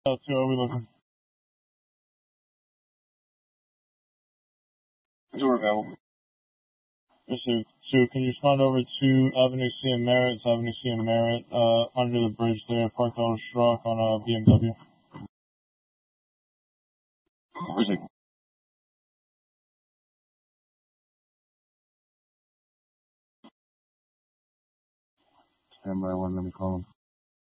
How are we looking? Door available. Yes, sir. So can you respond over to Avenue C and Merritt? It's Avenue C and Merritt, under the bridge there, parked auto struck on a BMW. Where's it? Stand by one, let me call him.